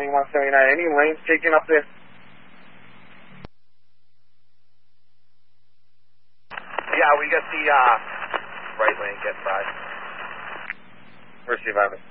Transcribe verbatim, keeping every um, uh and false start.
Boeing one seventy-nine. Any lanes taken up there? Yeah, we got the uh, right lane get by. Receive, Ivan.